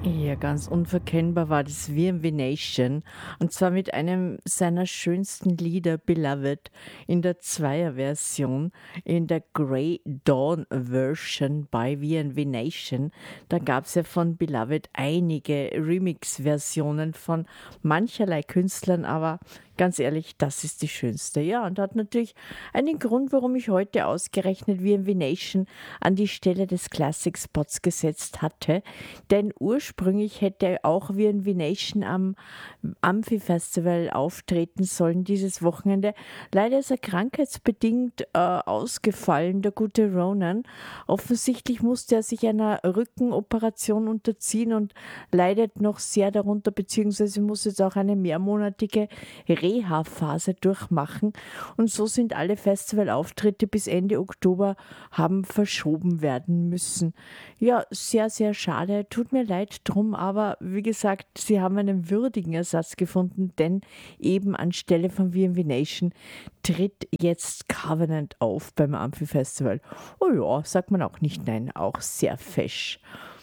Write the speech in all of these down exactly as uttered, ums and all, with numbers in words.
Ja, ganz unverkennbar war das V M V Nation, und zwar mit einem seiner schönsten Lieder „Beloved" in der Zweierversion, in der Grey Dawn Version bei V M V Nation. Da gab's ja von „Beloved" einige Remix-Versionen von mancherlei Künstlern, aber ganz ehrlich, das ist die schönste. Ja, und hat natürlich einen Grund, warum ich heute ausgerechnet V M V Nation an die Stelle des Classic Spots gesetzt hatte. Denn ursprünglich hätte auch V M V Nation am Amphi-Festival auftreten sollen dieses Wochenende. Leider ist er krankheitsbedingt äh, ausgefallen, der gute Ronan. Offensichtlich musste er sich einer Rückenoperation unterziehen und leidet noch sehr darunter, beziehungsweise muss jetzt auch eine mehrmonatige Reha-Phase durchmachen. Und so sind alle Festivalauftritte bis Ende Oktober haben verschoben werden müssen. Ja, sehr, sehr schade. Tut mir leid drum, aber wie gesagt, sie haben einen würdigen Ersatz gefunden, denn eben anstelle von V M V Nation tritt jetzt Covenant auf beim Amphi-Festival. Oh ja, sagt man auch nicht nein, auch sehr fesch.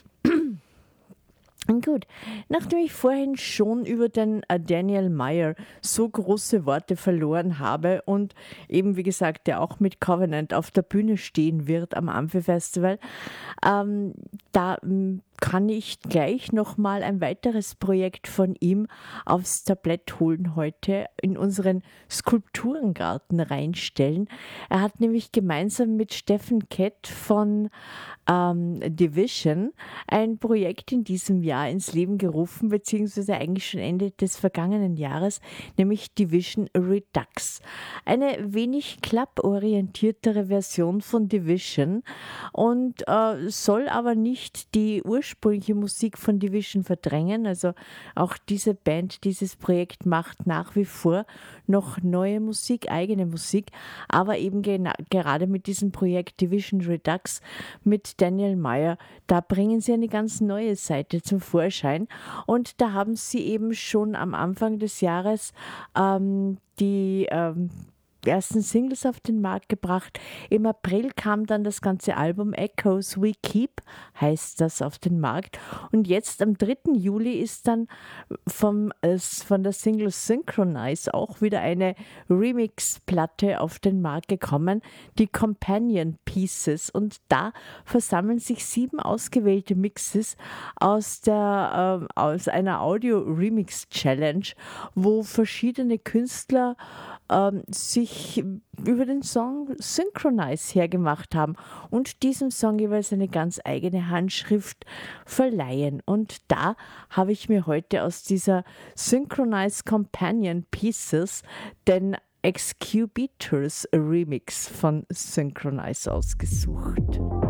Gut, nachdem ich vorhin schon über den äh, Daniel Meyer so große Worte verloren habe und eben, wie gesagt, der auch mit Covenant auf der Bühne stehen wird am Amphi-Festival, ähm, da m, kann ich gleich nochmal ein weiteres Projekt von ihm aufs Tablett holen heute, in unseren Skulpturengarten reinstellen. Er hat nämlich gemeinsam mit Steffen Kett von ähm, Division ein Projekt in diesem Jahr ins Leben gerufen, beziehungsweise eigentlich schon Ende des vergangenen Jahres, nämlich Division Redux. Eine wenig klapporientiertere Version von Division und äh, soll aber nicht die ursprüngliche Musik von Division verdrängen. Also auch diese Band, dieses Projekt macht nach wie vor noch neue Musik, eigene Musik, aber eben gena- gerade mit diesem Projekt Division Redux mit Daniel Meyer, da bringen sie eine ganz neue Seite zum Vorschein, und da haben sie eben schon am Anfang des Jahres ähm, die ähm, ersten Singles auf den Markt gebracht. Im April kam dann das ganze Album Echoes We Keep, heißt das, auf den Markt. Und jetzt am dritten Juli ist dann vom, äh, von der Single Synchronize auch wieder eine Remix-Platte auf den Markt gekommen, die Companion Pieces. Und da versammeln sich sieben ausgewählte Mixes aus, der, äh, aus einer Audio-Remix-Challenge, wo verschiedene Künstler ähm, sich über den Song Synchronize hergemacht haben und diesem Song jeweils eine ganz eigene Handschrift verleihen. Und da habe ich mir heute aus dieser Synchronize Companion Pieces den Excubitors Remix von Synchronize ausgesucht.